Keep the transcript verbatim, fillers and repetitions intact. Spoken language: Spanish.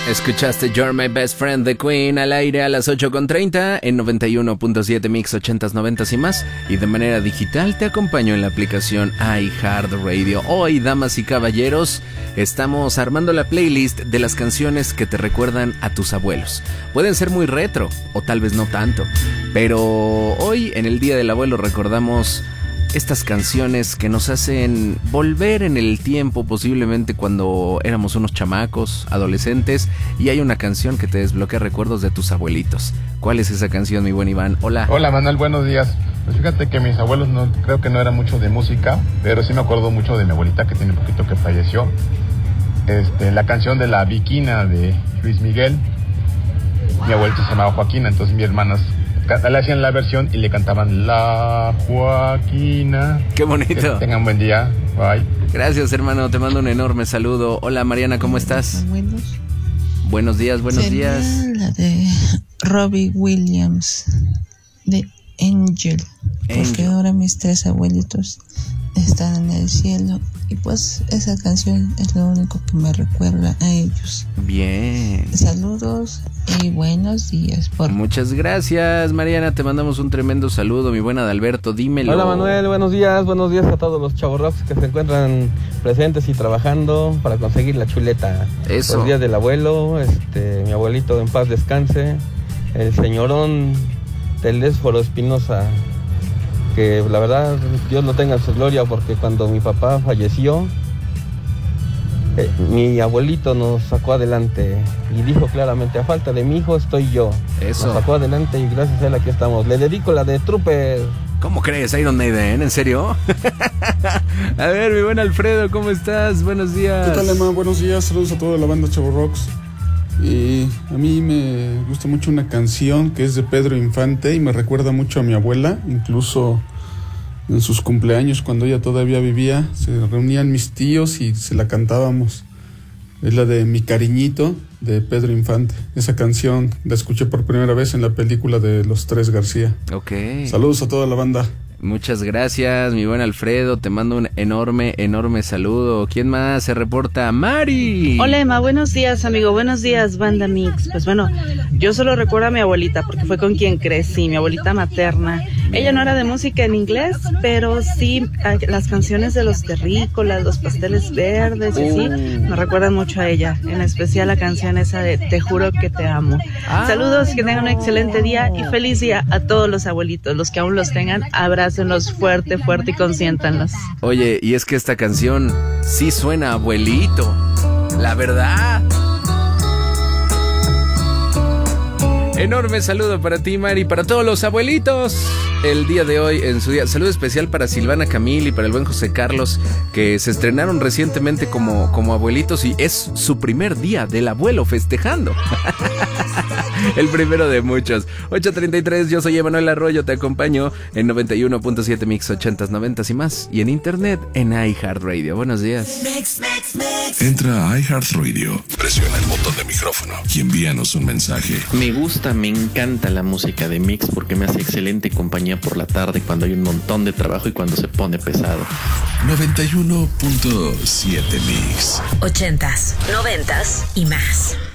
Escuchaste You're My Best Friend de Queen al aire a las ocho con treinta en noventa y uno punto siete Mix ochentas, noventas y más. Y de manera digital te acompaño en la aplicación iHeartRadio. Hoy, damas y caballeros, estamos armando la playlist de las canciones que te recuerdan a tus abuelos. Pueden ser muy retro o tal vez no tanto, pero hoy en el Día del Abuelo recordamos estas canciones que nos hacen volver en el tiempo, posiblemente cuando éramos unos chamacos, adolescentes, y hay una canción que te desbloquea recuerdos de tus abuelitos. ¿Cuál es esa canción, mi buen Iván? Hola. Hola, Manuel, buenos días. Pues fíjate que mis abuelos no, creo que no eran mucho de música, pero sí me acuerdo mucho de mi abuelita, que tiene un poquito que falleció. Este, la canción de La Viquina de Luis Miguel. Mi abuelita se llamaba Joaquina, entonces mis hermanas le hacían la versión y le cantaban La Joaquina. Qué bonito. Que tengan buen día. Bye. Gracias, hermano. Te mando un enorme saludo. Hola, Mariana, ¿cómo estás? Buenos, buenos días, buenos Sería días. La de Robbie Williams, de Angel, porque Angel. ahora mis tres abuelitos están en el cielo y pues esa canción es lo único que me recuerda a ellos. Bien. Saludos y buenos días. Por... Muchas gracias, Mariana. Te mandamos un tremendo saludo, mi buena Adalberto. Dímelo. Hola, Manuel. Buenos días. Buenos días a todos los chavorrocks que se encuentran presentes y trabajando para conseguir la chuleta. Eso. Los días del abuelo, este, mi abuelito en paz descanse. El señorón Telésforo Espinosa, que la verdad Dios lo tenga en su gloria, porque cuando mi papá falleció, eh, mi abuelito nos sacó adelante y dijo claramente: a falta de mi hijo estoy yo. Eso. Nos sacó adelante y gracias a él aquí estamos. Le dedico la de Trooper. ¿Cómo crees, Iron Maiden? ¿En serio? A ver, mi buen Alfredo, ¿cómo estás? Buenos días. ¿Qué tal, Emma? Buenos días, saludos a toda la banda Chavo Rocks. Y a mí me gusta mucho una canción que es de Pedro Infante y me recuerda mucho a mi abuela. Incluso en sus cumpleaños, cuando ella todavía vivía, se reunían mis tíos y se la cantábamos. Es la de Mi Cariñito, de Pedro Infante. Esa canción la escuché por primera vez en la película de Los Tres García. Ok. Saludos a toda la banda. Muchas gracias, mi buen Alfredo. Te mando un enorme, enorme saludo. ¿Quién más se reporta? ¡Mari! Hola, Emma. Buenos días, amigo. Buenos días, banda Mix. Pues bueno, yo solo recuerdo a mi abuelita porque fue con quien crecí, mi abuelita materna. Ella no era de música en inglés, pero sí las canciones de los terrícolas, los pasteles verdes y así, me recuerdan mucho a ella. En especial la canción esa de Te juro que te amo. Ah. Saludos, que tengan un excelente día y feliz día a todos los abuelitos. Los que aún los tengan, abrácenlos fuerte, fuerte y consiéntanlos. Oye, y es que esta canción sí suena a abuelito, la verdad. Enorme saludo para ti, Mari, para todos los abuelitos. El día de hoy, en su día, saludo especial para Silvana Camil y para el buen José Carlos, que se estrenaron recientemente como, como abuelitos y es su primer día del abuelo festejando. El primero de muchos. ocho treinta y tres, yo soy Emanuel Arroyo, te acompaño en noventa y uno punto siete Mix ochentas, noventas y más, y en internet en iHeartRadio. Buenos días. Mix, mix, mix. Entra a iHeartRadio, presiona el botón de micrófono y envíanos un mensaje. Me gusta, me encanta la música de Mix porque me hace excelente compañía por la tarde cuando hay un montón de trabajo y cuando se pone pesado. noventa y uno punto siete Mix. Ochentas, noventas y más.